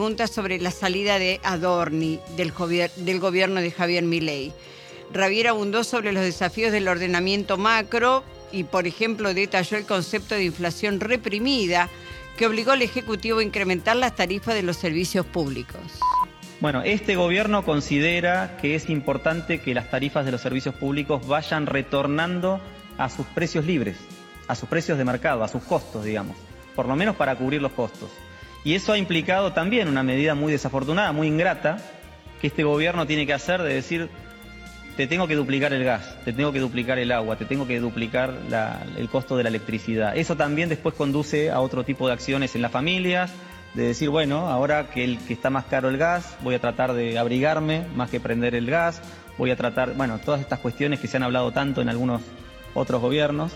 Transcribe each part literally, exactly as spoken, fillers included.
preguntas sobre la salida de Adorni del, gobier- del gobierno de Javier Milei. Ravier abundó sobre los desafíos del ordenamiento macro y, por ejemplo, detalló el concepto de inflación reprimida que obligó al Ejecutivo a incrementar las tarifas de los servicios públicos. Bueno, este gobierno considera que es importante que las tarifas de los servicios públicos vayan retornando a sus precios libres, a sus precios de mercado, a sus costos, digamos, por lo menos para cubrir los costos. Y eso ha implicado también una medida muy desafortunada, muy ingrata, que este gobierno tiene que hacer de decir, te tengo que duplicar el gas, te tengo que duplicar el agua, te tengo que duplicar la, el costo de la electricidad. Eso también después conduce a otro tipo de acciones en las familias, de decir, bueno, ahora que, el, que está más caro el gas, voy a tratar de abrigarme más que prender el gas, voy a tratar, bueno, todas estas cuestiones que se han hablado tanto en algunos otros gobiernos.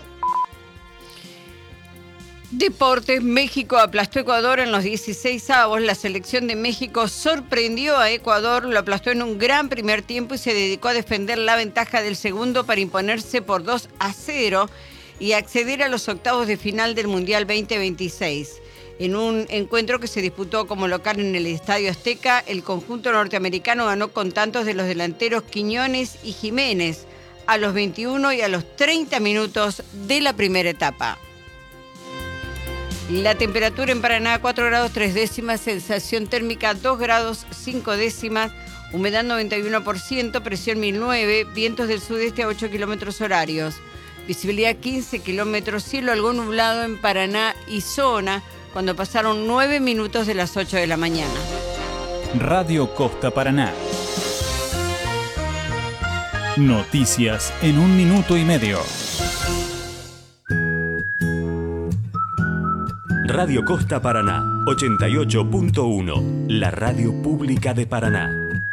Deportes, México aplastó a Ecuador en los dieciseisavos. La selección de México sorprendió a Ecuador, lo aplastó en un gran primer tiempo y se dedicó a defender la ventaja del segundo para imponerse por dos a cero y acceder a los octavos de final del Mundial veinte veintiséis. En un encuentro que se disputó como local en el Estadio Azteca, el conjunto norteamericano ganó con tantos de los delanteros Quiñones y Jiménez a los veintiuno y a los treinta minutos de la primera etapa. La temperatura en Paraná cuatro grados tres décimas, sensación térmica dos grados cinco décimas, humedad noventa y uno por ciento, presión mil nueve, vientos del sudeste a ocho kilómetros horarios, visibilidad quince kilómetros, cielo algo nublado en Paraná y zona, cuando pasaron nueve minutos de las ocho de la mañana. Radio Costa Paraná. Noticias en un minuto y medio. Radio Costa Paraná, ochenta y ocho punto uno, la radio pública de Paraná.